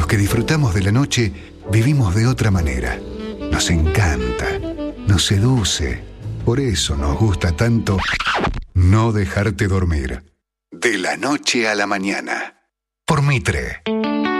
que disfrutamos de la noche vivimos de otra manera. Nos encanta, nos seduce. Por eso nos gusta tanto no dejarte dormir. De la noche a la mañana. Por Mitre.